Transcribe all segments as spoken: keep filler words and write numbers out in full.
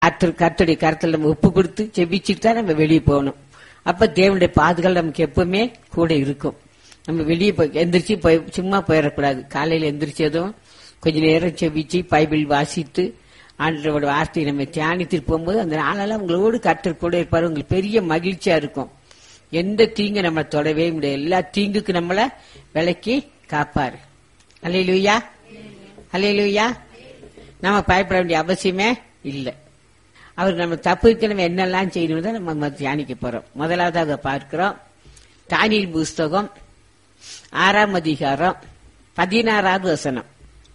கர்த்தர் கர்த்தருடைய கருத்துல நம்ம ஒப்பு கொடுத்து செபிச்சுட்டு தான் நம்ம வெளியே போகணும். அப்ப தேவனுடைய பாதுகாப்பு நமக்கு எப்பவுமே கூட இருக்கும். நம்ம வெளியே போய் எந்திரிச்சு போய் சும்மா போயிடக்கூடாது. காலையில எந்திரிச்சதும் கொஞ்ச நேரம் செபிச்சு பைபிள் வாசித்து ஆண்டவரோட வார்த்தையை நம்ம தியானித்து போகும்போது அந்த நாளெல்லாம் உங்களோடு கர்த்தர் கூட இருப்பாரு. உங்களுக்கு பெரிய மகிழ்ச்சியா இருக்கும். எந்த தீங்கு நம்மளை தொடவே முடியாது. எல்லா தீங்குக்கு நம்மள விலக்கி காப்பாரு. அல்லேலூயா, அல்லேலூயா. நம்ம பயப்பட வேண்டிய அவசியமே இல்லை. அவர் நம்ம தப்புக்கு நம்ம என்னெல்லாம் செய்யணும் தான் நம்ம தியானிக்க போறோம். முதலாவதாக பார்க்கிறோம் தானியேல் புஸ்தகம் ஆறாம் அதிகாரம் பதினாறாவது வசனம்.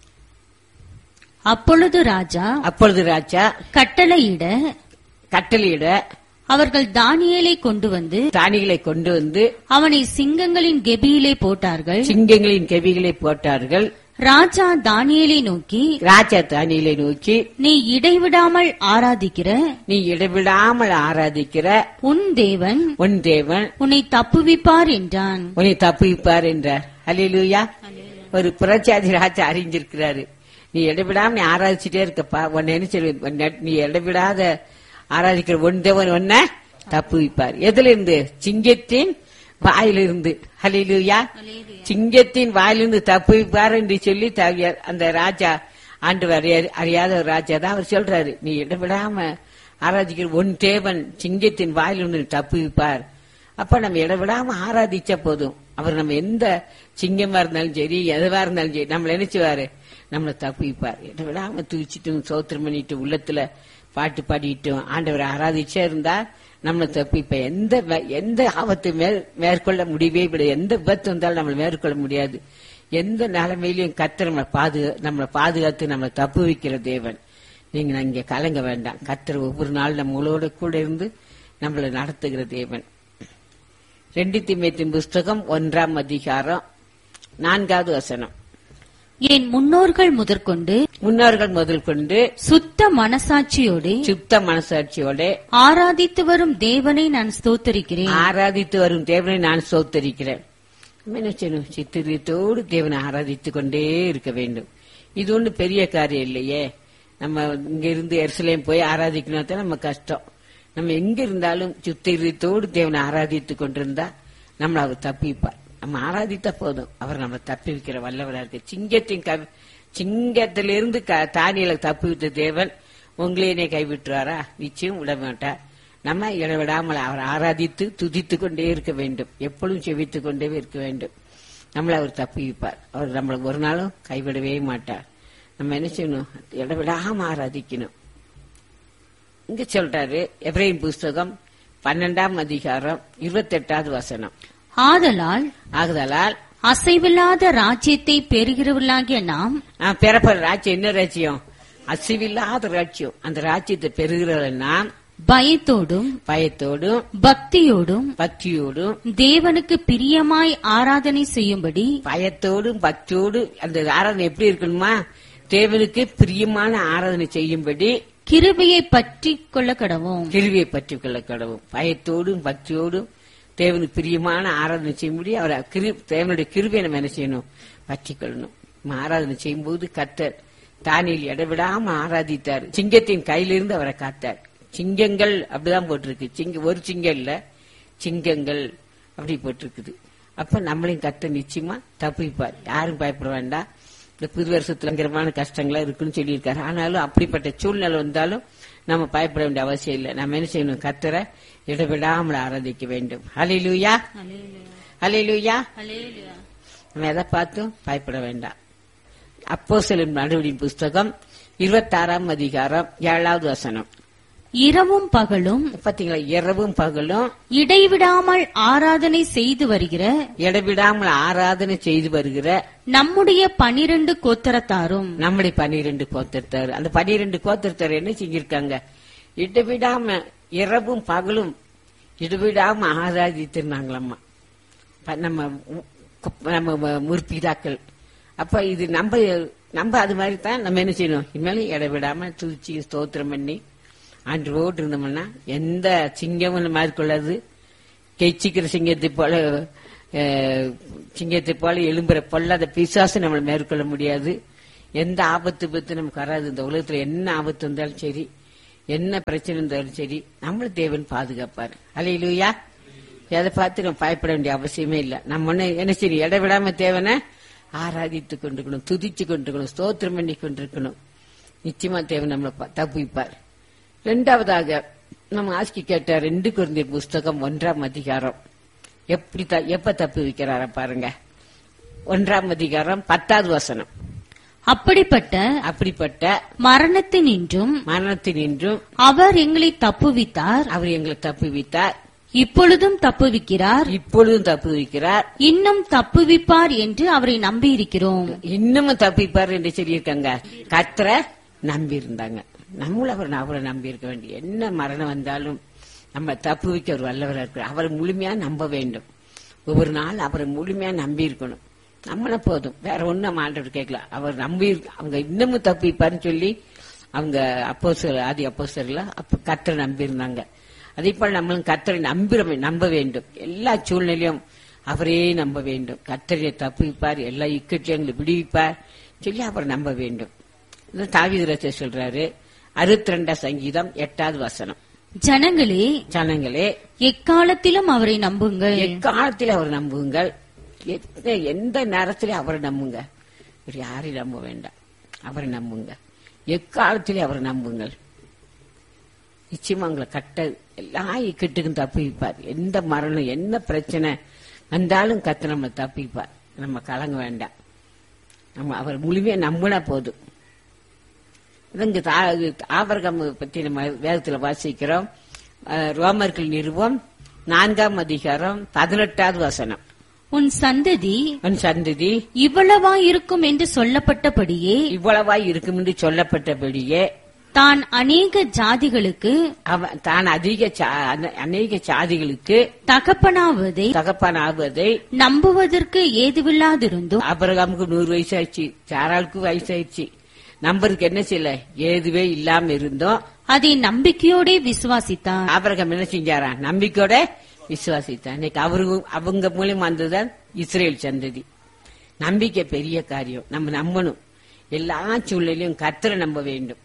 அப்பொழுது ராஜா அப்பொழுது ராஜா கட்டளையிட கட்டளையிட அவர்கள் தானியேலை கொண்டு வந்து தானியேலை கொண்டு வந்து அவனை சிங்கங்களின் கெபியிலே போட்டார்கள். சிங்கங்களின் கெபிகளை போட்டார்கள். ராஜா தானியேலை நோக்கி ராஜா தானியேலை நோக்கி நீ இடைவிடாமல் ஆராதிக்கிற நீ இடைவிடாமல் ஆராதிக்கிற உன் தேவன் உன் தேவன் உன்னை தப்புவிப்பார் என்றான். உன்னை தப்புவிப்பார் என்றார். அல்லேலூயா. ஒரு புரட்சாதி ராஜா அறிஞ்சிருக்கிறாரு. நீ இடைவிடாம நீ ஆராதிச்சுட்டே இருக்கப்பா. உன்னை என்ன சொல்ல, நீ இடைவிடாத ஆராதிக்கிற ஒன் தேவன் ஒன்ன தப்புவிப்பார். எதுல இருந்து? சிங்கத்தின் வாயிலிருந்து. அல்லேலூயா. சிங்கத்தின் வாயிலிருந்து தப்புவிப்பார் என்று சொல்லி அந்த ராஜா ஆண்டு அறியாத ஒரு ராஜா தான் அவர் சொல்றாரு. நீ இடைவிடாம ஆராதிக்கிற ஒன் தேவன் சிங்கத்தின் வாயிலிருந்து தப்புவிப்பார். அப்ப நம்ம இடைவிடாம ஆராதிச்ச போதும் அவர் நம்ம எந்த சிங்கமா இருந்தாலும் சரி எதுவா இருந்தாலும் சரி நம்மள நினைச்சுவாரு, நம்மளை தப்புவிப்பார். இடைவிடாம தூச்சிட்டும் சோத்திரம் பண்ணிட்டு உள்ளத்துல பாட்டு பாடிட்டும் ஆண்டவரை ஆராதிச்சே இருந்தா நம்மளை தப்பிப்ப எந்த எந்த ஆபத்து மேற்கொள்ள முடியவே முடியாது. எந்த விபத்து வந்தாலும் நம்மளை மேற்கொள்ள முடியாது. எந்த நிலைமையிலையும் கர்த்தர் நம்மளை பாதுகா நம்மளை பாதுகாத்து நம்மளை தப்பு வைக்கிற தேவன். நீங்க இங்க கலங்க வேண்டாம். கர்த்தர் ஒவ்வொரு நாள் நம்மளோட கூட இருந்து நம்மளை நடத்துகிற தேவன். ரெண்டு தீமோத்தேயு புஸ்தகம் ஒன்றாம் அதிகாரம் நான்காவது வசனம். என் முன்னோர்கள் முதற்கொண்டு முன்னோர்கள் முதல் கொண்டு சுத்த மனசாட்சியோடு சுத்த மனசாட்சியோட ஆராதித்து வரும் தேவனை நான் ஸ்தோத்தரிக்கிறேன். ஆராதித்து வரும் தேவனை நான் ஸ்தோத்தரிக்கிறேன். என்ன செய்யணும்? சித்திரத்தோடு தேவனை ஆராதித்து கொண்டே இருக்க வேண்டும். இது ஒண்ணு பெரிய காரியம் இல்லையே. நம்ம இங்க இருந்து எருசலேம் போய் ஆராதிக்கணும் தான் நம்ம கஷ்டம். நம்ம எங்க இருந்தாலும் சித்திரத்தோடு தேவனை ஆராதித்து கொண்டிருந்தா நம்மள அவர் தப்பிப்பார். நம்ம ஆராதித்த போதும் அவர் நம்ம தப்பி வைக்கிற வல்லவரா இருக்கு. சிங்கத்தின் சிங்கத்திலிருந்து தானியேலை தப்பி விட்ட தேவன் உங்களையே கைவிட்டுறாரா? நிச்சயம் விட மாட்டார். நம்ம இடைவிடாமல் அவர் ஆராதித்து துதித்து கொண்டே இருக்க வேண்டும். எப்பொழுதும் செவித்துக் கொண்டே இருக்க வேண்டும். நம்மளை அவர் தப்பி வைப்பார். அவர் நம்மளை ஒரு நாளும் கைவிடவே மாட்டார். நம்ம என்ன செய்யணும்? இடைவிடாம ஆராதிக்கணும். இங்க சொல்றாரு எபிரேயர் புஸ்தகம் பன்னெண்டாம் அதிகாரம் இருபத்தி எட்டாவது வசனம். ஆதலால் ஆகுதலால் அசைவில்லாத ராஜ்யத்தை பெறுகிறவர்களாகிய நாம் நாம் பெறப்படுற ராஜ்யம் என்ன ராஜ்யம்? அசைவில்லாத ராஜ்யம். அந்த ராஜ்யத்தை பெறுகிறவர்கள் நாம் பயத்தோடும் பயத்தோடும் பக்தியோடும் பக்தியோடும் தேவனுக்கு பிரியமாய் ஆராதனை செய்யும்படி பயத்தோடும் பக்தியோடும் அந்த ஆராதனை எப்படி இருக்கணுமா? தேவனுக்கு பிரியமான ஆராதனை செய்யும்படி கிருபையை பற்றி கொள்ள கடவும். கிருபையை பற்றி கொள்ள கடவும். பயத்தோடும் பக்தியோடும் தேவனுக்கு பிரியமான ஆராதனை செய்யும்படி அவர் தேவனுடைய கிருபையை நம்ம என்ன செய்யணும்? பற்றி கொள்ளணும். ஆராதனை செய்யும்போது கர்த்தர் தானியேல் இடைவிடாம ஆராதித்தார். சிங்கத்தின் கையிலிருந்து அவரை காத்தார். சிங்கங்கள் அப்படிதான் போட்டிருக்கு. சிங்க ஒரு சிங்கம் இல்ல, சிங்கங்கள் அப்படி போட்டிருக்குது. அப்ப நம்மளையும் கர்த்தர் நிச்சயமா தப்பிப்பார். யாரும் பயப்பட வேண்டாம். இந்த புது வருஷத்துல பயங்கரமான கஷ்டங்களா இருக்குன்னு சொல்லியிருக்காரு. ஆனாலும் அப்படிப்பட்ட சூழ்நிலை வந்தாலும் நம்ம பயப்பட வேண்டிய அவசியம் இல்லை. நம்ம என்ன செய்யணும்? கர்த்தரை இடைவிடாமல் ஆராதிக்க வேண்டும். ஹல்லேலூயா, ஹல்லேலூயா. நம்ம எதை பார்த்தும் பயப்பட வேண்டாம். அப்போஸ்தலர் நடவடிக்கையின் புஸ்தகம் இருபத்தி ஆறாம் அதிகாரம் ஏழாவது வசனம். இரவும் பகலும் பாத்தீங்களா? இரவும் பகலும் இடைவிடாமல் ஆராதனை செய்து வருகிற இடைவிடாமல் ஆராதனை செய்து வருகிற நம்முடைய பனிரெண்டு கோத்திரத்தாரும் நம்முடைய பனிரெண்டு கோத்திரத்தார். அந்த பனிரெண்டு கோத்திரத்தார் என்ன செஞ்சிருக்காங்க? இடைவிடாம இரவும் பகலும் இடைவிடாம ஆராதித்திருந்தாங்களம்மா நம்ம நம்ம முற்பிதாக்கள். அப்ப இது நம்ம நம்ம அது மாதிரி தான் நம்ம என்ன செய்யணும்? இனிமேலும் இடைவிடாம துதிச்சு ஸ்தோத்திரம் பண்ணி ஆண்டவரோடு இருந்தோம்னா எந்த சிங்கமும் மேற்கொள்ளாது. கெச்சிக்கிற சிங்கத்தை போல சிங்கத்தை போல எழும்புற பொல்லாத பிசாசு நம்மளை மேற்கொள்ள முடியாது. எந்த ஆபத்து பத்து நமக்கு வராது. இந்த உலகத்துல என்ன ஆபத்து வந்தாலும் சரி என்ன பிரச்சனை இருந்தாலும் சரி நம்மள தேவன் பாதுகாப்பாரு. அல்லேலூயா. எதை பார்த்து நம்ம பயப்பட வேண்டிய அவசியமே இல்லை. நம்ம ஒண்ணு என்ன செய்யணும், இடைவிடாம தேவனை ஆராதித்து கொண்டிருக்கணும், துதிச்சு கொண்டிருக்கணும், ஸ்தோத்திரம் பண்ணி கொண்டிருக்கணும். நிச்சயமா தேவன் நம்மளை தப்புவிப்பார். இரண்டாவதாக நம்ம ஆஸ்கி கேட்ட ரெண்டு குருந்தியர் புஸ்தகம் ஒன்றாம் அதிகாரம் எப்படி எப்ப தப்பு வைக்கிறார பாருங்க. ஒன்றாம் அதிகாரம் பத்தாவது வசனம். அப்படிப்பட்ட அப்படிப்பட்ட மரணத்தினின்றும் மரணத்தினின்றும் அவர் எங்களை தப்புவித்தார். அவர் எங்களை தப்புவித்தார். இப்பொழுதும் தப்புவிக்கிறார். இப்பொழுதும் தப்புவிக்கிறார். இன்னும் தப்புவிப்பார் என்று அவரை நம்பியிருக்கிறோம். இன்னமும் தப்புவிப்பார் என்று சொல்லியிருக்காங்க. கர்த்தரை நம்பி இருந்தாங்க. நம்மளும் அவர் அவரை நம்பி இருக்க வேண்டிய என்ன மரணம் வந்தாலும் நம்ம தப்புவிக்க ஒரு வல்லவராக இருக்கிறார். அவரை முழுமையா நம்ப வேண்டும். ஒவ்வொரு நாள் அவரை முழுமையா நம்பி இருக்கணும். நம்மள போதும், வேற ஒண்ணும் நம்ம ஆண்டவர் கேட்கலாம். அவர் நம்பி அவங்க இன்னமும் தப்பிப்பாருன்னு சொல்லி அவங்க அப்போஸ்தலர் ஆதி அப்போஸ்தலர்ல அப்ப கர்த்தரை நம்பி இருந்தாங்க. அதே போல நம்மளும் கர்த்தரை நம்பி நம்ப வேண்டும். எல்லா சூழ்நிலையும் அவரே நம்ப வேண்டும். கர்த்தரை தப்புவிப்பார், எல்லா இக்கட்சியங்களை விடுவிப்பார் சொல்லி அவர் நம்ப வேண்டும். தாவீது சொல்றாரு அறுபத்தி ரெண்டாம் சங்கீதம் எட்டாவது வசனம். ஜனங்களே ஜனங்களே எக்காலத்திலும் அவரை நம்புங்கள். எக்காலத்தில் அவர் நம்புங்கள். எந்த நேரத்திலும் அவரை நம்புங்க. யாரையும் நம்ப வேண்டாம், அவரை நம்புங்க. எக்காலத்திலே அவரை நம்புங்கள். நிச்சயமா உங்களை கட்ட எல்லா இக்கட்டுக்கும் தப்பிப்பார். எந்த மரணம் என்ன பிரச்சனை வந்தாலும் கத்த நம்ம தப்பிப்பார். நம்ம கலங்க வேண்டாம். நம்ம அவர் முழுமையா நம்பினா போதும். இங்க ஆபிரகாம் பத்தி நம்ம வேதத்துல வாசிக்கிறோம். ரோமர்கள் நிறுவம் நான்காம் அதிகாரம் பதினெட்டாவது வசனம். உன் சந்ததி உன் சந்ததி இவ்வளவா இருக்கும் என்று சொல்லப்பட்டபடியே இவ்வளவாய் இருக்கும் என்று சொல்லப்பட்டபடியே தான் அநேக ஜாதிகளுக்கு தான் அதிக அநேக ஜாதிகளுக்கு தகப்பனாவதை தகப்பனாவதை நம்புவதற்கு ஏதுவில்லாதிருந்தும். ஆபிரகாமுக்கு நூறு வயசு ஆயிடுச்சு, சாராளுக்கு வயசாயிடுச்சு, நம்பருக்கு என்ன செய்யல ஏதுவே இல்லாம இருந்தோம். அதை நம்பிக்கையோட விசுவாசித்தான். ஆபிரகாம் என்ன செஞ்சாரா, நம்பிக்கையோட விசுவாசித்தான். இன்னைக்கு அவரு அவங்க மூலியமா வந்ததுதான் இஸ்ரேல் சந்ததி. நம்பிக்கை பெரிய காரியம். நம்ம நம்பணும். எல்லா சூழ்நிலையும் கர்த்தரை நம்ப வேண்டும்.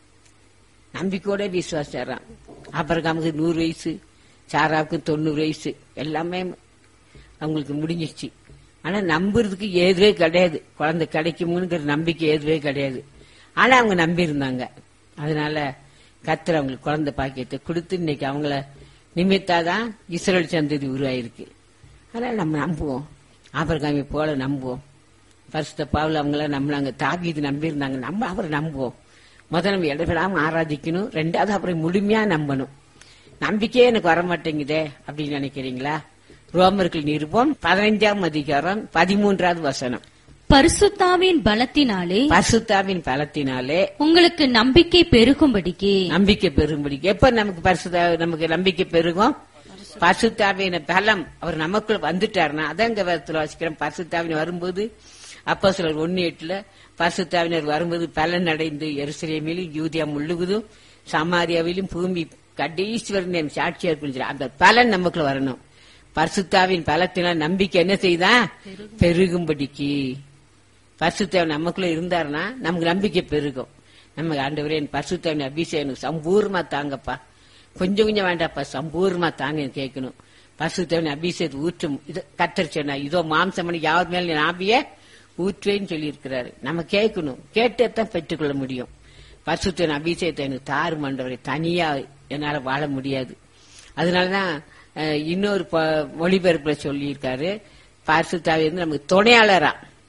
நம்பிக்கையோட விசுவாசிச்சாராம். ஆபிரகாமுக்கு நூறு வயசு, சாராவுக்கு தொண்ணூறு வயசு, எல்லாமே அவங்களுக்கு முடிஞ்சிச்சு. ஆனா நம்புறதுக்கு ஏதுவே கிடையாது. குழந்தை கிடைக்கும்ங்கிற நம்பிக்கை ஏதுவே கிடையாது. ஆனா அவங்க நம்பி இருந்தாங்க. அதனால கர்த்தர் அவங்களுக்கு குழந்தை பாக்கியத்தை கொடுத்து இன்னைக்கு அவங்கள நிமித்தாதான் இஸ்ரேல் சந்ததி உருவாயிருக்கு. அதனால நம்ம நம்புவோம். ஆபிரகாமை போல நம்புவோம். பரிசுத்த பவுல் அவங்கள நம்மளாங்க தாவீது நம்பி இருந்தாங்க. நம்ம அவரை நம்புவோம். முதல்ல நம்ம இடவிடாம ஆராதிக்கணும். ரெண்டாவது அவரை முழுமையா நம்பணும். நம்பிக்கையே எனக்கு வரமாட்டேங்குதே அப்படின்னு நினைக்கிறீங்களா? ரோமர்கள் நிருபம் பதினைஞ்சாம் அதிகாரம் பதிமூன்றாவது வசனம். பரிசுத்தாவின் பலத்தினாலே பரிசுத்தாவின் பலத்தினாலே உங்களுக்கு நம்பிக்கை பெருகும்படிக்கு நம்பிக்கை பெருகும்படிக்கு எப்ப நமக்கு பரிசுத்தா நமக்கு நம்பிக்கை பெருகும்? பரிசுத்தாவின் பலம் அவர் நமக்குள்ள வந்துட்டாருன்னா அதான் வேதத்துல வாசிக்கிறோம். பரிசுத்தாவின் வரும்போது அப்போஸ்தலர் ஒன்னு எட்டுல பரிசுத்தாவினர் வரும்போது பலன் அடைந்து எருசலேமிலும் யூதியா முழுவதும் சமாரியாவிலும் பூமி கடைசிவரன் சாட்சியா இருக்கு. அந்த பலன் நமக்குள்ள வரணும். பரிசுத்தாவின் பலத்தினால் நம்பிக்கை என்ன செய்தா பெருகும்படிக்கு. பரிசுத்தாவின் நமக்குள்ள இருந்தாருன்னா நமக்கு நம்பிக்கை பெருகும். நம்ம ஆண்டவரே பரிசுத்தாவின் அபிஷேகம் சம்பூர்ணமா தாங்கப்பா, கொஞ்சம் கொஞ்சம் வேண்டாப்பா, சம்பூர்ணமா தாங்க கேட்கணும். பரிசுத்தாவின் அபிஷேகத்தை ஊற்றும் கர்த்தர் சொன்னா, இதோ மாம்சமணி யார் மேல நாபிய ஊற்றுவேன்னு சொல்லி இருக்கிறாரு. நம்ம கேட்கணும். கேட்டதான் பெற்றுக்கொள்ள முடியும். பரிசுத்தாவின் அபிஷேகத்தை எனக்கு தாரு ஆண்டவரே, தனியா என்னால வாழ முடியாது. அதனாலதான் இன்னொரு மொழிபெயர்ப்புல சொல்லி இருக்காரு, பரிசுத்தாவி வந்து நமக்கு துணையாளரா,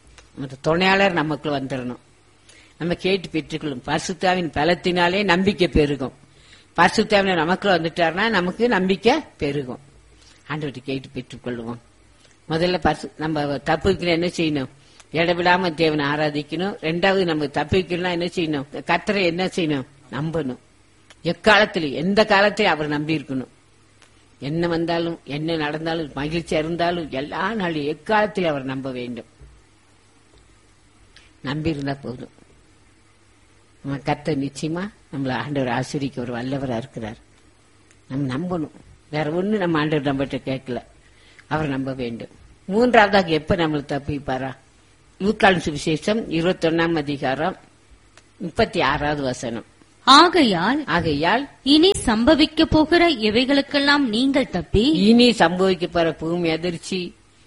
துணையாளர் நமக்குள்ள வந்துடணும். நம்ம கேட்டு பெற்றுக்கொள்ளும். பரிசுத்தாவின் பலத்தினாலே நம்பிக்கை பெருகும். பரிசுத்தாவின் நமக்குள்ள வந்துட்டாருன்னா நமக்கு நம்பிக்கை பெருகும். ஆண்டவரை கேட்டு பெற்றுக்கொள்ளுவோம். முதல்ல பரிசு நம்ம தப்புக்கிற என்ன செய்யணும்? இடவிடாம தேவனை ஆராதிக்கணும். ரெண்டாவது நம்ம தப்பிக்கணும் என்ன செய்யணும்? கர்த்தரை என்ன செய்யணும்? நம்பணும். எக்காலத்திலும் எந்த காலத்திலும் அவர் நம்பி இருக்கணும். என்ன வந்தாலும் என்ன நடந்தாலும் மகிழ்ச்சியா இருந்தாலும் எல்லா நாளும் எக்காலத்திலும் அவர் நம்ப வேண்டும். நம்பி இருந்தா போதும். நம்ம கர்த்தர் நிச்சயமா நம்மள ஆண்டவர் ஆசிரிக்க ஒரு வல்லவரா இருக்கிறார். நம்ம நம்பணும். வேற ஒண்ணு நம்ம ஆண்டவர் நம்மகிட்ட கேட்கல, அவர் நம்ப வேண்டும். மூன்றாவதாக எப்ப நம்மளுக்கு தப்பிப்பாரா? லூக்காவின் சுவிசேஷம் இருபத்தி ஒன்னாம் அதிகாரம் முப்பத்தி ஆறாவது வசனம். ஆகையால் ஆகையால் இனி சம்பவிக்க போகிற இவைகளுக்கெல்லாம் நீங்கள் தப்பி இனி சம்பவிக்க போற பூமி அதிர்ச்சி,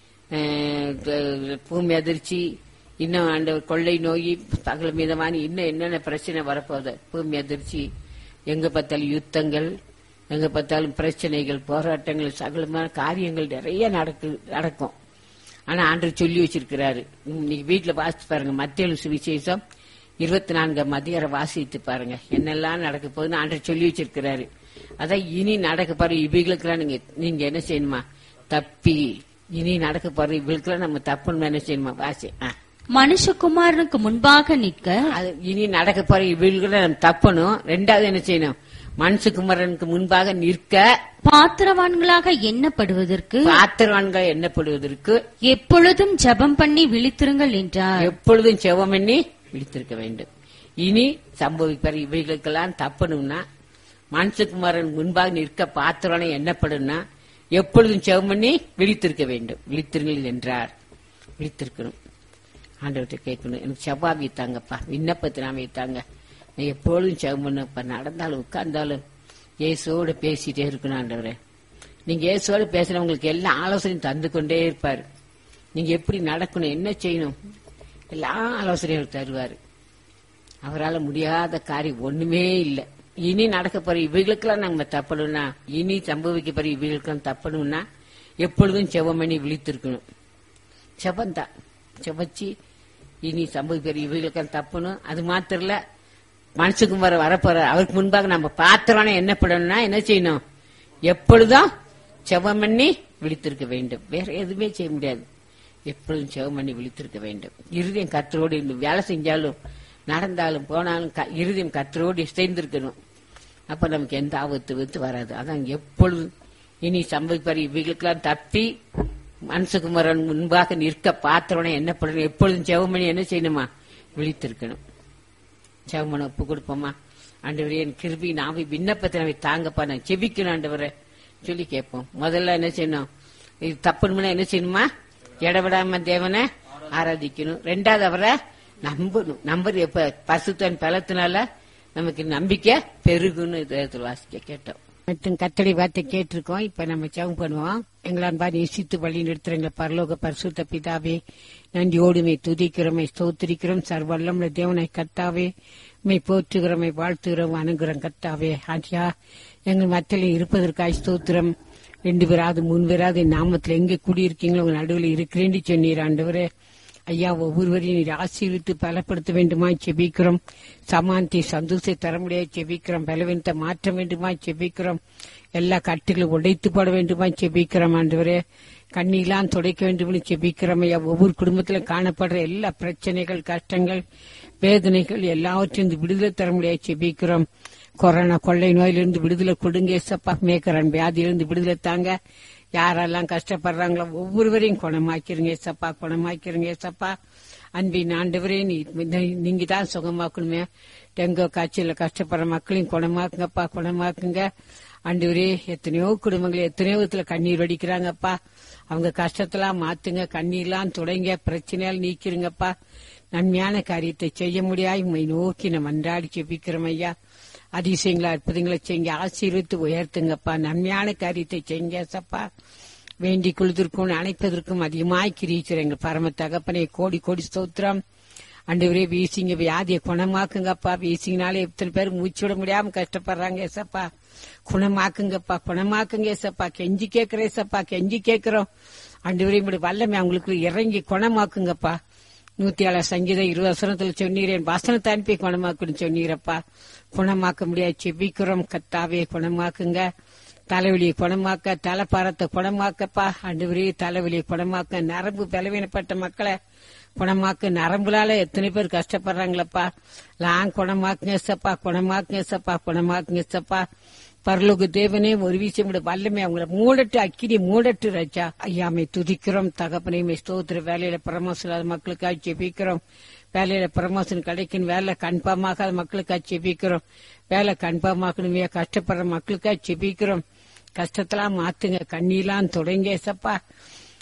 அஹ், பூமி அதிர்ச்சி, இன்னும் அந்த கொள்ளை நோய், சகல மீதமான இன்னும் என்னென்ன பிரச்சனை வரப்போகுது, பூமி அதிர்ச்சி, எங்க பார்த்தாலும் யுத்தங்கள், எங்க பார்த்தாலும் பிரச்சனைகள், போராட்டங்கள், சகலமான காரியங்கள் நிறைய நடக்கு நடக்கும். ஆனா ஆண்டவர் சொல்லி வச்சிருக்கிறாரு. நீங்க வீட்டுல வாசித்து பாருங்க, மத்தேயு சுவிசேஷம் இருபத்தி நான்காம் அதிகாரம் வாசித்து பாருங்க, என்னெல்லாம் நடக்க போகுதுன்னு ஆண்டவர் சொல்லி வச்சிருக்கிறாரு. அதான் இனி நடக்க பாரு இவைகளுக்கெல்லாம் நீங்க நீங்க என்ன செய்யணுமா, தப்பி இனி நடக்க பாரு இவங்களுக்கெல்லாம் நம்ம தப்புன்னு என்ன செய்யணுமா, வாசி. மனுஷகுமாரனுக்கு முன்பாக நிற்க அது இனி நடக்க போற இவங்களுக்கெல்லாம் நம்ம தப்பணும். ரெண்டாவது என்ன செய்யணும், மனுஷகுமாரனுக்கு முன்பாக நிற்க பாத்திரவான்களாக எண்ணப்படுவதற்கு பாத்திரவான்கள் எண்ணப்படுவதற்கு எப்பொழுதும் ஜெபம் பண்ணி விழித்திருங்கள் என்றார். எப்பொழுதும் செவம் பண்ணி விழித்திருக்க வேண்டும். இனி சம்பவிப்பார் இவைகளுக்கெல்லாம் தப்பணும்னா, மனுஷகுமாரன் முன்பாக நிற்க பாத்திரவானை எண்ணப்படும்னா எப்பொழுதும் செவம் பண்ணி விழித்திருக்க வேண்டும். விழித்திருங்கள் என்றார். விழித்திருக்கணும், ஆண்டவர்கிட்ட கேட்கணும், எனக்கு செவ்வாய் வைத்தாங்கப்பா, விண்ணப்பத்தை நான் வைத்தாங்க, நான் எப்பொழுதும் செவம் பண்ணப்பா, நடந்தாலும் உட்கார்ந்தாலும் இயேசுவோட பேசிட்டே இருக்கணும். ஆண்டவரே, நீங்க இயேசுவோட பேசுறவங்களுக்கு எல்லா ஆலோசனையும் தந்து கொண்டே இருப்பாரு. நீங்க எப்படி நடக்கணும், என்ன செய்யணும், எல்லா ஆலோசனையும் தருவாரு. அவரால் முடியாத காரியம் ஒண்ணுமே இல்லை. இனி நடக்க போற இவைகளுக்கெல்லாம் நம்ம தப்பணும்னா, இனி சம்பவிக்க போற இவைகளுக்கெல்லாம் தப்பணும்னா எப்பொழுதும் செவம் பண்ணி விழித்திருக்கணும். செவந்தான் செவச்சி இனி சம்பவிக்கிற இவைகளுக்கெல்லாம் தப்பணும். அது மாத்திரம் இல்ல, மனுஷகுமார வரப்போற அவருக்கு முன்பாக நம்ம பாத்திரம்னா என்ன பண்ணணும்னா என்ன செய்யணும், எப்பொழுதும் செவம் பண்ணி விழித்திருக்க வேண்டும். வேற எதுவுமே செய்ய முடியாது. எப்பொழுதும் செவம் பண்ணி விழித்திருக்க வேண்டும். இருதயம் கர்த்தரோடு இருந்து வேலை செஞ்சாலும் நடந்தாலும் போனாலும் இருதயம் கர்த்தரோடு சேர்ந்திருக்கணும். அப்ப நமக்கு எந்த ஆபத்து வித்து வராது. அதான் எப்பொழுதும் இனி சம்பவிப்பார் இவைகளுக்கெல்லாம் தப்பி மனுஷகுமாரன் முன்பாக நிற்க பாத்திரம்னா என்ன பண்ணணும், எப்பொழுதும் செவம் பண்ணி என்ன செய்யணுமா, விழித்திருக்கணும். செவமனை ஒப்பு கொடுப்போமா, ஆண்டவரே என் கிருபி நாம விண்ணப்பத்தை நம்ம தாங்கப்பா, நான் செபிக்கணும் ஆண்டவரை சொல்லி கேட்போம். முதல்ல என்ன செய்யணும், இது தப்புன்னு என்ன செய்யணுமா, இடவிடாம தேவனை ஆராதிக்கணும். ரெண்டாவது அவரை நம்பணும். நம்பர் எப்ப பசுத்தன் பலத்தினால நமக்கு நம்பிக்கை பெருகுன்னு வாசிக்க கேட்டோம். மற்றும் கத்தடி வார்த்தை கேட்டிருக்கோம். இப்ப நம்ம ஜெபம் பண்ணுவோம். எங்களான் பார் நேசித்து வழி நிறுத்துறங்க பரலோக பரிசுத்த பிதாவே, நன்றியோடுமை துதிக்கிறோமை ஸ்தோத்திரிக்கிறோம். சர்வல்லமுள்ள தேவனை கர்த்தாவே, மை போற்றுகிறோமை வாழ்த்துகிறோம் அணுகிறோம் கர்த்தாவே. ஆண்டியா எங்கள் மத்தியில் இருப்பதற்காய் ஸ்தோத்திரம். ரெண்டு பேராது மூணு பேராது நாமத்தில் எங்க கூடியிருக்கீங்களோ உங்க நடுவில் இருக்கிறேன்னு சொன்னீர் ஆண்டவரே. ஐயா, ஒவ்வொருவரையும் நீர் ஆசீர்வித்து பலப்படுத்த வேண்டுமா செபிக்கிறோம். சமானத்தை சந்தோஷத்தை தர முடியாது செபிக்கிறோம். பலவீனத்தை மாற்ற வேண்டுமா செபிக்கிறோம். எல்லா கட்டுகளும் உடைத்து போட வேண்டுமா செபிக்கிறோம் ஆண்டவரே. கண்ணீலாம் துடைக்க வேண்டும் செபிக்கிறோம் ஐயா. ஒவ்வொரு குடும்பத்திலும் காணப்படுற எல்லா பிரச்சனைகள், கஷ்டங்கள், வேதனைகள் எல்லாவற்றையும் விடுதலை தர முடியாது செபிக்கிறோம். கொரோனா கொள்ளை நோயிலிருந்து விடுதலை கொடுங்க ஏசப்பா. மேக்கரன் வியாதியிலிருந்து விடுதலை தாங்க. யாரெல்லாம் கஷ்டப்படுறாங்களோ ஒவ்வொருவரையும் குணமாக்கிறீங்க ஏசப்பா, குணமாக்கிறீங்க ஏசப்பா. அன்பின் ஆண்டவரே, நீங்க தான் சுகமாக்கணுமே. டெங்கு காய்ச்சல கஷ்டப்படுற மக்களையும் குணமாக்குங்கப்பா, குணமாக்குங்க ஆண்டவரே. எத்தனையோ குடும்பங்கள் எத்தனையோ விதத்துல கண்ணீர் வடிக்கிறாங்கப்பா. அவங்க கஷ்டத்தெல்லாம் மாத்துங்க, கண்ணீர்லாம் தொடங்க, பிரச்சனையால் நீக்கிறீங்கப்பா. நன்மையான காரியத்தை செய்ய முடியாது உண்மை நோக்கி நம்ம அன்றாடி செபிக்கிறோம் ஐயா. அதிசயங்களா அற்புதங்களை செய்யுங்க, ஆசீர்வித்து உயர்த்துங்கப்பா. நன்மையான காரியத்தை செய்யுங்க சப்பா. வேண்டிக் கொள்வதற்கும் அணைப்பதற்கும் அதிகமாய் கிரீச்சர் எங்க பரம தகப்பனை கோடி கோடி ஸ்தோத்திரம். ஆண்டவரே, வீசிங்க வியாதியை குணமாக்குங்கப்பா. வீசிங்கனாலே எத்தனை பேர் மூச்சு விட முடியாம கஷ்டப்படுறாங்க ஏசப்பா. குணமாக்குங்கப்பா, குணமாக்குங்க ஏசப்பா. கெஞ்சி கேட்கிறேன் ஏசப்பா, கெஞ்சி கேட்கிறோம் ஆண்டவரே. இப்படி வல்லமை அவங்களுக்கு இறங்கி குணமாக்குங்கப்பா. நூத்தி ஏழு சங்கீதம் இருபது வசனத்துல சொன்னீரேன், வசனத்தை அனுப்பி குணமாக்குன்னு சொன்னீரப்பா. குணமாக்க முடியாது செபிக்கிறோம் கத்தாவே, குணமாக்குங்க. தலைவலியை குணமாக்க, தலைப்பாரத்தை குணமாக்கப்பா ஆண்டவரே. தலைவலியை குணமாக்க, நரம்பு பலவீனப்பட்ட மக்களை குணமாக்க, நரம்புலால எத்தனை பேர் கஷ்டப்படுறாங்களப்பா. லாங் குணமாக்குங்க சப்பா, குணமாக்குங்க சப்பா, குணமாக்குங்க சப்பா. பரலோக தேவனே, ஒரு விஷயம் வல்லமே அவங்கள மூடட்டு, அக்கினி மூடட்டு ராஜா. ஐயாமை துதிக்கிறோம் தகப்பனையுமே ஸ்தோத்திர. வேலையில பிரமோஷன் இல்லாத மக்களுக்காக ஜெபிக்கிறோம். வேலையில பிரமோஷன் கிடைக்கும், வேலை கன்ஃபார்மாக மக்களுக்காக ஜெபிக்கிறோம். வேலை கன்ஃபார்மாக்கணுமே கஷ்டப்படுற மக்களுக்காக ஜெபிக்கிறோம். கஷ்டத்தெல்லாம் மாத்துங்க, கண்ணீலாம் தொடங்க சப்பா.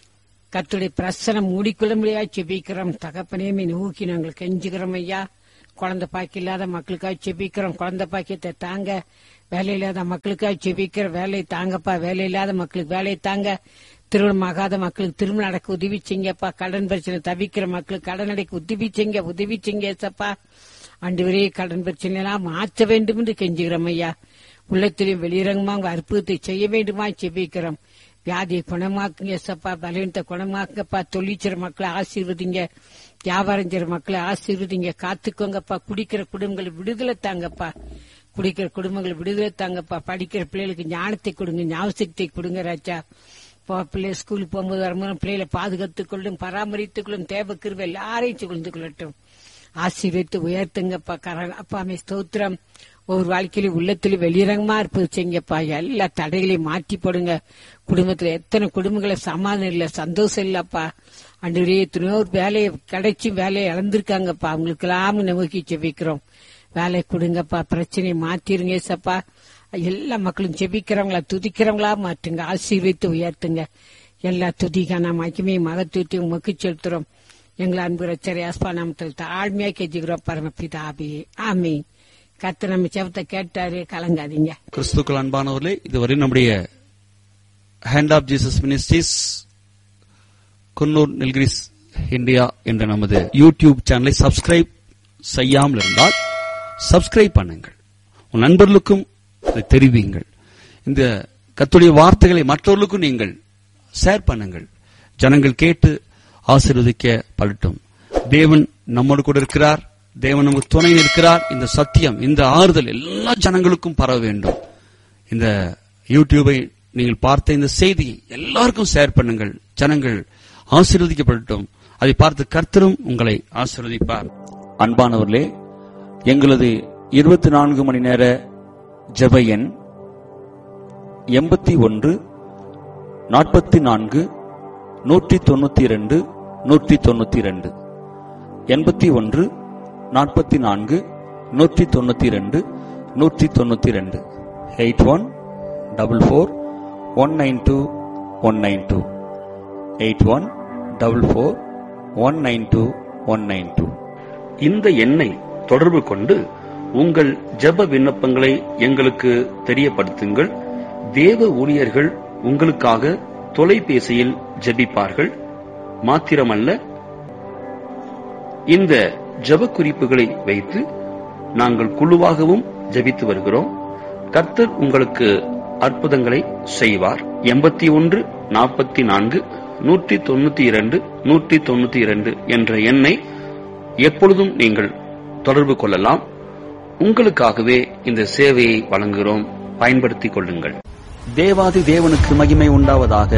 கர்த்தருடைய பிரசனம் மூடிக்கொள்ள முடியாது ஜெபிக்கிறோம் தகப்பனையுமே நோக்கி நாங்கள் கெஞ்சுகிறோம் ஐயா. குழந்தை பாக்கி இல்லாத மக்களுக்காக செபிக்கிறோம், குழந்தை பாக்கியத்தை தாங்க. வேலை இல்லாத மக்களுக்காக செபிக்கிற வேலையை தாங்கப்பா, வேலை இல்லாத மக்களுக்கு வேலையை தாங்க. திருமணம் ஆகாத மக்களுக்கு திருமணம் நடக்க உதவி செய்யுங்கப்பா. கடன் பிரச்சனை தவிக்கிற மக்களுக்கு கடன் அடைக்க உதவி செய்யுங்க, உதவி செய்யுங்க ஏசப்பா. ஆண்டவரே, கடன் பிரச்சனை எல்லாம் மாற்ற வேண்டும் என்று கெஞ்சுகிறோம் ஐயா. உள்ளத்திலும் வெளியிறங்குமா உங்க அற்புதத்தை செய்ய வேண்டுமா செபிக்கிறோம். வியாதியை குணமாக்குங்க ஏசப்பா, பலவீனத்தை குணமாக்குங்கப்பா. தொழிற்சிற மக்களை ஆசீர்வதிங்க, வியாபாரம் செய்யற மக்களை ஆசீர்வதிங்க, காத்துக்கோங்கப்பா. குடிக்கிற குடும்பங்களை விடுதலை தாங்கப்பா, குடிக்கிற குடும்பங்களை விடுதலை தாங்கப்பா. படிக்கிற பிள்ளைகளுக்கு ஞானத்தை கொடுங்க, ஞாபகத்தை கொடுங்க ராஜா. பிள்ளை ஸ்கூலுக்கு போகும்போது வரும்போது பிள்ளைகளை பாதுகாத்துக் கொள்ளும், பராமரித்துக் கொள்ளும். தேவ கிருபை எல்லாரையும் கொண்டு கொள்ளட்டும். ஆசீர்வதித்து உயர்த்துங்கப்பா. அப்பாமே ஸ்தோத்திரம். ஒவ்வொரு வாழ்க்கையிலும் உள்ளத்திலும் வெளியிறங்கமா இருப்பது செய்யுங்கப்பா. எல்லா தடைகளையும் மாற்றி போடுங்க. குடும்பத்துல எத்தனை குடும்பங்களை சமாதானம் இல்ல, சந்தோஷம் இல்லப்பா. ஆண்டவரே, எத்தனையோ வேலையை கிடைச்சி வேலையை இழந்திருக்காங்கப்பா. அவங்களுக்கு எல்லாம் நோக்கி செபிக்கிறோம். வேலை கொடுங்கப்பா, பிரச்சனையை மாத்திருங்க ஏசப்பா. எல்லா மக்களும் செபிக்கிறவங்களா துதிக்கிறவங்களா மாற்றுங்க, ஆசீர்வித்து உயர்த்துங்க. எல்லா துதிக்கான மகிமையை மகத்துவத்தை உமக்கு செலுத்துறோம். எங்களை அன்பு ரச்சரை ஆஸ்பா நாமத்தில் தாழ்மையா கெஞ்சுகிறோம் பரமபிதாபி, ஆமீன். கர்த்தர் நம்ம செவத்தை கேட்டாரு, கலங்காதீங்க. கிறிஸ்துக்கள் அன்பானவர்களே, இதுவரை நம்முடைய hand of Jesus ministries Coonoor Nilgiris India என்ற நமது யூடியூப் சேனலை சப்ஸ்கிரைப் செய்யாமல் இருந்தால் சப்ஸ்கிரைப் பண்ணுங்கள். உன் நண்பர்களுக்கும் அதை தெரிவிங்கள். இந்த கர்த்தருடைய வார்த்தைகளை மற்றவர்களுக்கும் நீங்கள் ஷேர் பண்ணுங்கள். ஜனங்கள் கேட்டு ஆசீர்வதிக்கப்படட்டும். தேவன் நம்மோடு கூட இருக்கிறார், தேவன் நமக்கு துணை இருக்கிறார். இந்த சத்தியம், இந்த ஆறுதல் எல்லா ஜனங்களுக்கும் பரவ வேண்டும். இந்த யூடியூபை நீங்கள் பார்த்த இந்த செய்தியை எல்லாருக்கும் ஷேர் பண்ணுங்கள். ஜனங்கள் ஆசீர்வதிக்கப்படட்டும். அதை பார்த்து கர்த்தரும் உங்களை ஆசீர்வதிப்பார். அன்பானவர்களே, எங்களது இருபத்தி நான்கு மணி நேர ஜெப எண் எண்பத்தி ஒன்று நாற்பத்தி நான்கு நூற்றி தொண்ணூத்தி இரண்டு நூற்றி தொண்ணூத்தி இரண்டு எண்பத்தி ஒன்று நாற்பத்தி நான்கு நூற்றி தொண்ணூத்தி இரண்டு நூற்றி தொண்ணூத்தி இரண்டு eight one double four one nine two one nine two eight one double four one nine two one nine two. இந்த எண்ணை தொடர்பு கொண்டு உங்கள் ஜெப விண்ணப்பங்களை எங்களுக்கு தெரியப்படுத்துங்கள். தேவ ஊழியர்கள் உங்களுக்காக தொலைபேசியில் ஜெபிப்பார்கள். மாத்திரமல்ல, இந்த ஜெப குறிப்புகளை வைத்து நாங்கள் குழுவாகவும் ஜெபித்து வருகிறோம். கர்த்தர் உங்களுக்கு அற்புதங்களை செய்வார். எண்பத்தி ஒன்று நாற்பத்தி நான்கு நூற்றி தொண்ணூத்தி இரண்டு நூற்றி தொண்ணூத்தி இரண்டு என்ற எண்ணை எப்பொழுதும் நீங்கள் தொடர்பு கொள்ளலாம். உங்களுக்காகவே இந்த சேவையை வழங்குகிறோம், பயன்படுத்திக் கொள்ளுங்கள். தேவாதி தேவனுக்கு மகிமை உண்டாவதாக.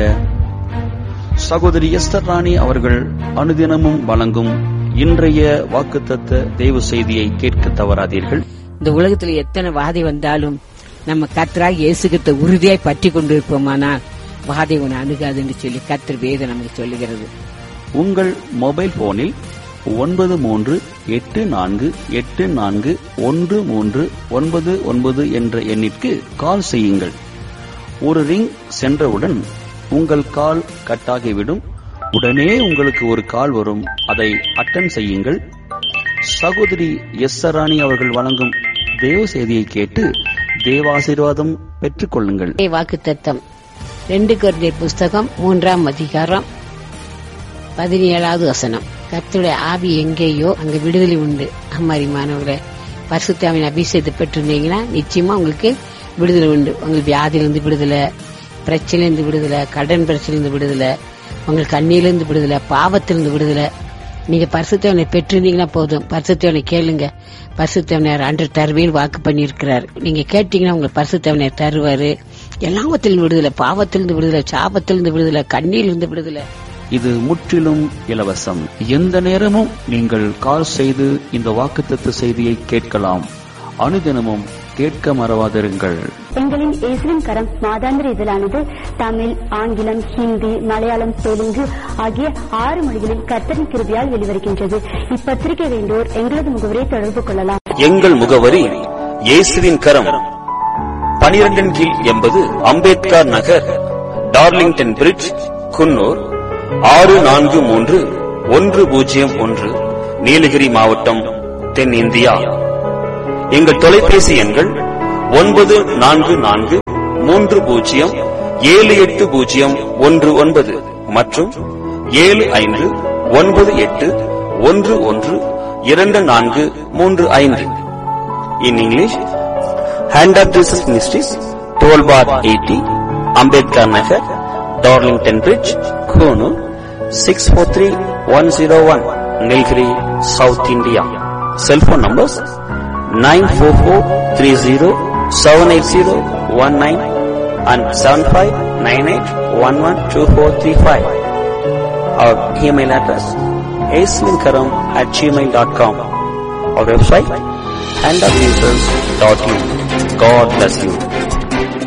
சகோதரி எஸ்தர் ராணி அவர்கள் அனுதினமும் வழங்கும் இன்றைய வாக்குத்தத்த தேவ செய்தியை கேட்க தவறாதீர்கள். இந்த உலகத்துல எத்தனை வாதை வந்தாலும் நம்ம கர்த்தராகிய இயேசு கிறிஸ்துவை உறுதியாய் பற்றி கொண்டிருப்போமானால் வாதை உன்னை அணுகாதுன்னு சொல்லி கர்த்தர் வேதம் நமக்கு சொல்லுகிறது. உங்கள் மொபைல் போனில் ஒன்பது மூன்று எட்டு நான்கு எட்டு நான்கு ஒன்று மூன்று ஒன்பது ஒன்பது என்ற எண்ணிற்கு கால் செய்யுங்கள். ஒரு ரிங் சென்றவுடன் உங்கள் கால் கட்டாகிவிடும். உடனே உங்களுக்கு ஒரு கால் வரும், அதை அட்டன் செய்யுங்கள். சகோதரி எஸ் ராணி அவர்கள் வழங்கும் தேவ செய்தியை கேட்டு தேவாசீர்வாதம் பெற்றுக் கொள்ளுங்கள். வாக்குத்தத்தம் ரெண்டு கொரிந்தியர் புஸ்தகம் மூன்றாம் அதிகாரம் பதினேழாவது வசனம். கர்த்தருடைய ஆவி எங்கேயோ அங்க விடுதலை உண்டு. அம்மாரி மாணவர்களே, பரிசுத்தாவின் அபிஷேகத்தை பெற்றிருந்தீங்கன்னா நிச்சயமா உங்களுக்கு விடுதலை உண்டு. உங்களுக்கு வியாதியிலிருந்து விடுதலை, பிரச்சனையிலிருந்து விடுதலை, கடன் பிரச்சனையிலிருந்து விடுதலை, உங்களுக்கு கண்ணியிலிருந்து விடுதலை, பாவத்திலிருந்து விடுதலை. நீங்க பரிசுத்தவனை பெற்றிருந்தீங்கன்னா போதும். பரிசுத்தவனை கேளுங்க. பரிசுத்தவனர் அன்று தருவேன் வாக்கு பண்ணி இருக்கிறார். நீங்க கேட்டீங்கன்னா உங்களுக்கு பரிசுத்தவனர் தருவாரு. எல்லாவத்திலிருந்து விடுதலை, பாவத்திலிருந்து விடுதலை, சாபத்திலிருந்து விடுதலை, கண்ணியிலிருந்து விடுதலை. இது முற்றிலும் இலவசம். எந்த நேரமும் நீங்கள் கால் செய்து இந்த வாக்குத்தத்த செய்தியை கேட்கலாம். அனுதினமும் கேட்க மறவாதிருங்கள். எங்களின் இஸ்லிம் கரம் மாதாந்திர இதழானது தமிழ், ஆங்கிலம், ஹிந்தி, மலையாளம், தெலுங்கு ஆகிய ஆறு மொழிகளில் கர்த்தரின் கிருபையால் வெளிவருகின்றது. இப்பத்திரிகை வேண்டோர் எங்களது முகவரியை தொடர்பு கொள்ளலாம். எங்கள் முகவரி இயேசுவின் கரம், பனிரெண்டின் கீழ் எண்பது அம்பேத்கர் நகர், டார்லிங்டன் பிரிட்ஜ், குன்னூர் ஆறு நான்கு மூன்று ஒன்று பூஜ்ஜியம் ஒன்று, நீலகிரி மாவட்டம், தென்னிந்தியா. எங்கள் தொலைபேசி எண்கள் ஒன்பது நான்கு நான்கு மூன்று பூஜ்ஜியம் ஏழு எட்டு பூஜ்ஜியம் ஒன்று ஒன்பது மற்றும் ஏழு ஐந்து ஒன்பது எட்டு ஒன்று ஒன்று இரண்டு நான்கு மூன்று ஐந்து. In English, hand of Jesus ministries, twelve bar eighty, Ambedkar Nagar, Darlington bridge, Coonoor six four three one zero one, Nilgiri, south India. Cellphone numbers nine four four three zero seven eight zero one nine and seven five nine eight one one two four three five. Our email address aislinkaram at gmail dot com. Our website hand of jesus dot in. God bless you.